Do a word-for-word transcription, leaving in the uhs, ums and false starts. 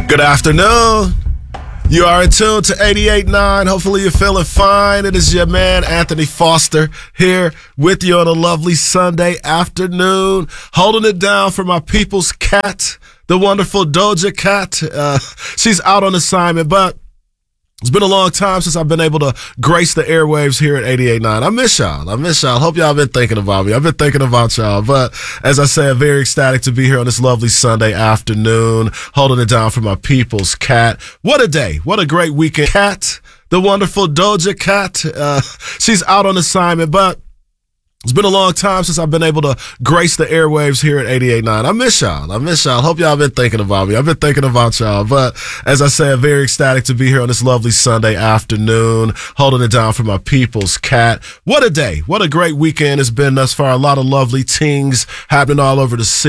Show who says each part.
Speaker 1: Good afternoon. You are in tune to eighty-eight point nine. Hopefully you're feeling fine. It is your man, Anthony Foster, here with you on a lovely Sunday afternoon, holding it down for my people's cat, the wonderful Doja Cat. Uh, she's out on assignment, but it's been a long time since I've been able to grace the airwaves here at eighty-eight point nine. I miss y'all. I miss y'all. Hope y'all been thinking about me. I've been thinking about y'all. But as I say, I'm very ecstatic to be here on this lovely Sunday afternoon, holding it down for my people's cat. What a day. What a great weekend. Cat, the wonderful Doja Cat. Uh, she's out on assignment, but it's been a long time since I've been able to grace the airwaves here at eighty-eight point nine. I miss y'all. I miss y'all. Hope y'all been thinking about me. I've been thinking about y'all. But as I say, I'm very ecstatic to be here on this lovely Sunday afternoon, holding it down for my people's cat. What a day. What a great weekend it's been thus far. A lot of lovely things happening all over the city.